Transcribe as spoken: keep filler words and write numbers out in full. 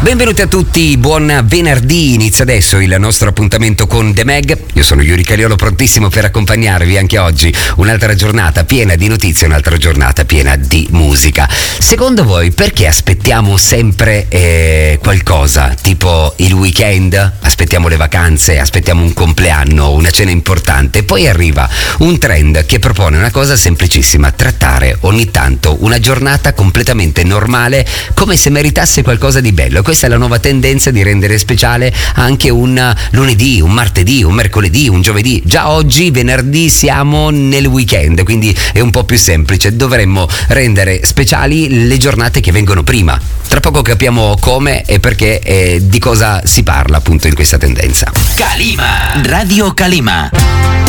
Benvenuti a tutti, buon venerdì, inizia adesso il nostro appuntamento con The Mag. Io sono Yuri Caliolo, prontissimo per accompagnarvi anche oggi. Un'altra giornata piena di notizie, un'altra giornata piena di musica. Secondo voi perché aspettiamo sempre eh, qualcosa? Tipo il weekend? Aspettiamo le vacanze, aspettiamo un compleanno, una cena importante. Poi arriva un trend che propone una cosa semplicissima: trattare ogni tanto una giornata completamente normale come se meritasse qualcosa di bello. Questa è la nuova tendenza di rendere speciale anche un lunedì, un martedì, un mercoledì, un giovedì. Già oggi, venerdì, siamo nel weekend, quindi è un po' più semplice. Dovremmo rendere speciali le giornate che vengono prima. Tra poco capiamo come e perché e di cosa si parla appunto in questa tendenza. Calima, Radio Calima.